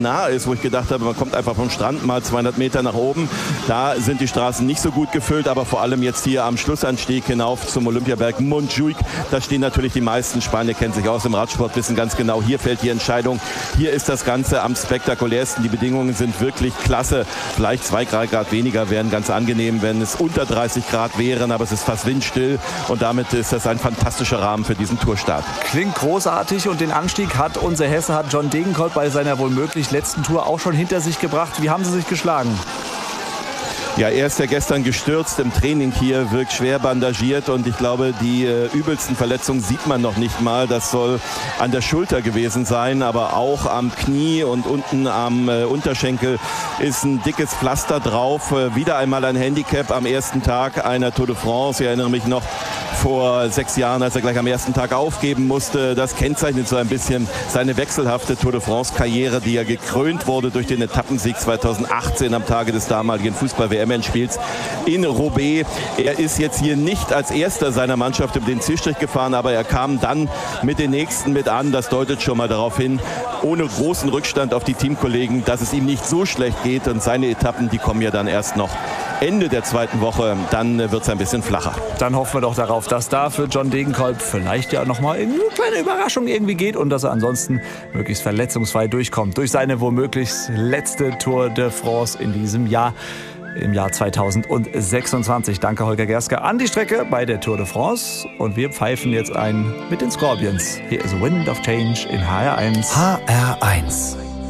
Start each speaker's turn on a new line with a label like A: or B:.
A: nah ist, wo ich gedacht habe, man kommt einfach vom Strand mal 200 Meter nach oben. Da sind die Straßen nicht so gut gefüllt, aber vor allem jetzt hier am Schlussanstieg hinauf zum Olympiaberg Montjuic, da stehen natürlich die meisten. Spanier kennen sich aus im Radsport, wissen ganz genau, hier fällt die Entscheidung. Hier ist das Ganze am spektakulärsten. Die Bedingungen sind wirklich klasse. Vielleicht 2 Grad weniger wären ganz angenehm, wenn es unter 30 Grad wären, aber es ist fast windstill und damit ist das ein fantastischer Rahmen für diesen Tourstart.
B: Klingt großartig und den Anstieg hat unser Hesse, hat John Degenkolb bei seiner womöglich letzten Tour auch schon hinter sich gebracht. Wie haben Sie sich geschlagen?
A: Ja, er ist ja gestern gestürzt im Training hier, wirkt schwer bandagiert und ich glaube, die übelsten Verletzungen sieht man noch nicht mal. Das soll an der Schulter gewesen sein, aber auch am Knie und unten am Unterschenkel ist ein dickes Pflaster drauf. Wieder einmal ein Handicap am ersten Tag einer Tour de France. Ich erinnere mich noch vor 6 Jahren, als er gleich am ersten Tag aufgeben musste. Das kennzeichnet so ein bisschen seine wechselhafte Tour de France-Karriere, die ja gekrönt wurde durch den Etappensieg 2018 am Tage des damaligen Fußball-WM-Endspiels in Roubaix. Er ist jetzt hier nicht als erster seiner Mannschaft über den Zielstrich gefahren, aber er kam dann mit den Nächsten mit an. Das deutet schon mal darauf hin, ohne großen Rückstand auf die Teamkollegen, dass es ihm nicht so schlecht geht. Und seine Etappen, die kommen ja dann erst noch Ende der zweiten Woche. Dann wird es ein bisschen flacher.
B: Dann hoffen wir doch darauf, dass da für John Degenkolb vielleicht ja nochmal eine kleine Überraschung irgendwie geht und dass er ansonsten möglichst verletzungsfrei durchkommt durch seine womöglich letzte Tour de France in diesem Jahr. Im Jahr 2026. Danke, Holger Gerske, an die Strecke bei der Tour de France. Und wir pfeifen jetzt ein mit den Scorpions. Hier ist Wind of Change in HR1.
C: HR1.